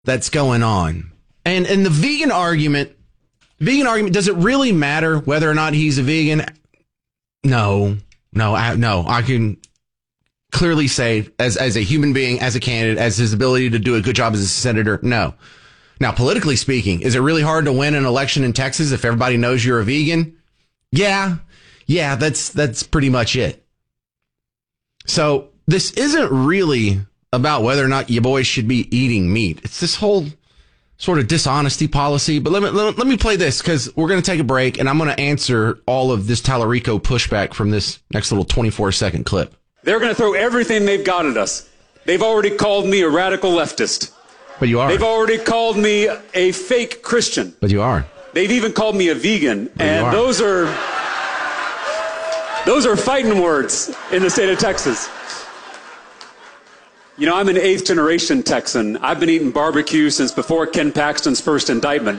that's going on. And the vegan argument, does it really matter whether or not he's a vegan? No, I can clearly say as a human being, as a candidate, as his ability to do a good job as a senator, no. Now, politically speaking, is it really hard to win an election in Texas if everybody knows you're a vegan? Yeah, that's pretty much it. So this isn't really about whether or not you boys should be eating meat. It's this whole sort of dishonesty policy. But let me play this, because we're going to take a break, and I'm going to answer all of this Tallarico pushback from this next little 24-second clip. They're going to throw everything they've got at us. They've already called me a radical leftist. But you are. They've already called me a fake Christian. But you are. They've even called me a vegan. But and those are fighting words in the state of Texas. You know, I'm an 8th generation Texan. I've been eating barbecue since before Ken Paxton's first indictment.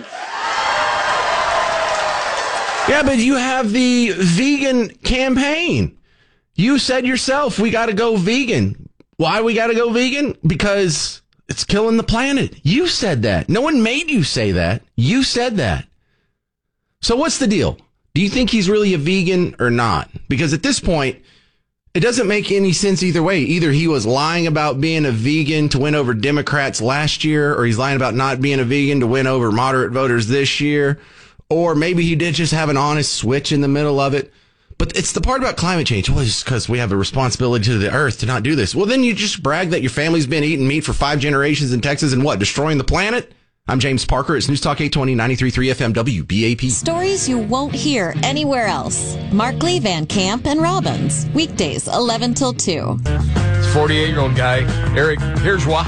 Yeah, but you have the vegan campaign. You said yourself, we got to go vegan. Why we got to go vegan? Because it's killing the planet. You said that. No one made you say that. You said that. So what's the deal? Do you think he's really a vegan or not? Because at this point, it doesn't make any sense either way. Either he was lying about being a vegan to win over Democrats last year, or he's lying about not being a vegan to win over moderate voters this year, or maybe he did just have an honest switch in the middle of it. But it's the part about climate change. Well, it's because we have a responsibility to the earth to not do this. Well, then you just brag that your family's been eating meat for 5 generations in Texas and what, destroying the planet? I'm James Parker. It's News Talk 820, 93.3 FM, WBAP. Stories you won't hear anywhere else. Markley, Van Camp, and Robbins. Weekdays, 11 till 2. This 48-year-old guy, Eric, here's why.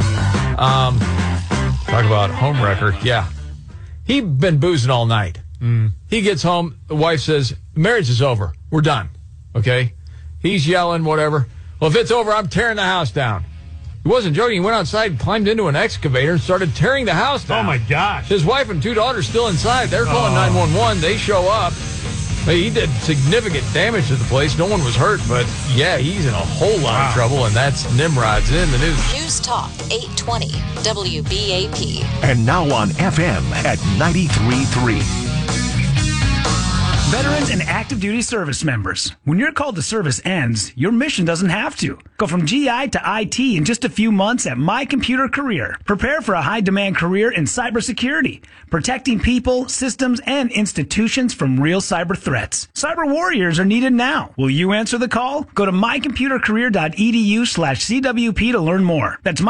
Talk about homewrecker. Yeah. He'd been boozing all night. He gets home. The wife says, marriage is over. We're done. Okay? He's yelling, whatever. Well, if it's over, I'm tearing the house down. He wasn't joking. He went outside, climbed into an excavator, and started tearing the house down. Oh, my gosh. His wife and 2 daughters still inside. They're calling 911. They show up. He did significant damage to the place. No one was hurt, but, yeah, he's in a whole lot of trouble, and that's Nimrod's in the news. News Talk 820, WBAP. And now on FM at 93.3. Veterans and active duty service members. When your call to service ends, your mission doesn't have to. Go from GI to IT in just a few months at My Computer Career. Prepare for a high-demand career in cybersecurity, protecting people, systems, and institutions from real cyber threats. Cyber warriors are needed now. Will you answer the call? Go to mycomputercareer.edu/CWP to learn more. That's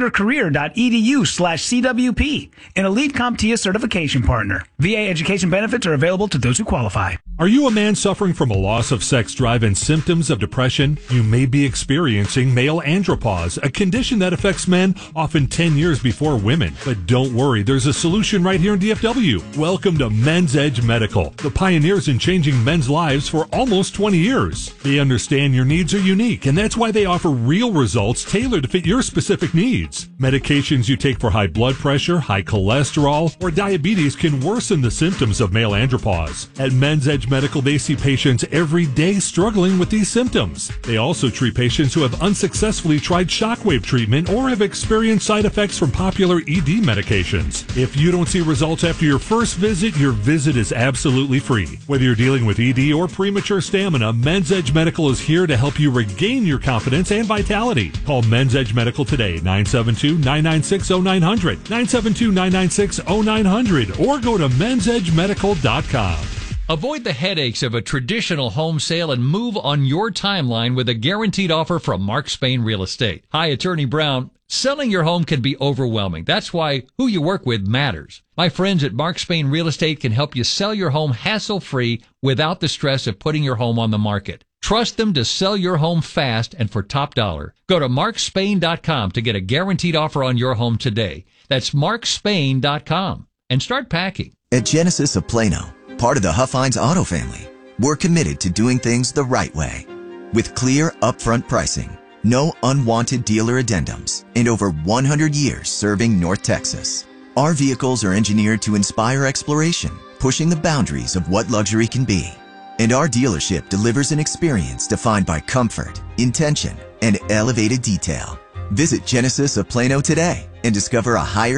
mycomputercareer.edu/CWP. An Elite CompTIA certification partner. VA education benefits are available to those who qualify. Are you a man suffering from a loss of sex drive and symptoms of depression? You may be experiencing male andropause, a condition that affects men often 10 years before women. But don't worry, there's a solution right here in DFW. Welcome to Men's Edge Medical, the pioneers in changing men's lives for almost 20 years. They understand your needs are unique, and that's why they offer real results tailored to fit your specific needs. Medications you take for high blood pressure, high cholesterol, or diabetes can worsen the symptoms of male andropause. At Men's Edge Medical, they see patients every day struggling with these symptoms. They also treat patients who have unsuccessfully tried shockwave treatment or have experienced side effects from popular ED medications. If you don't see results after your first visit, your visit is absolutely free. Whether you're dealing with ED or premature stamina, Men's Edge Medical is here to help you regain your confidence and vitality. Call Men's Edge Medical today, 972-996-0900, 972-996-0900, or go to mensedgemedical.com. Avoid the headaches of a traditional home sale and move on your timeline with a guaranteed offer from Mark Spain Real Estate. Hi, Attorney Brown. Selling your home can be overwhelming. That's why who you work with matters. My friends at Mark Spain Real Estate can help you sell your home hassle-free without the stress of putting your home on the market. Trust them to sell your home fast and for top dollar. Go to markspain.com to get a guaranteed offer on your home today. That's markspain.com. And start packing. At Genesis of Plano, part of the Huffines Auto family, we're committed to doing things the right way. With clear, upfront pricing, no unwanted dealer addendums, and over 100 years serving North Texas. Our vehicles are engineered to inspire exploration, pushing the boundaries of what luxury can be. And our dealership delivers an experience defined by comfort, intention, and elevated detail. Visit Genesis of Plano today and discover a higher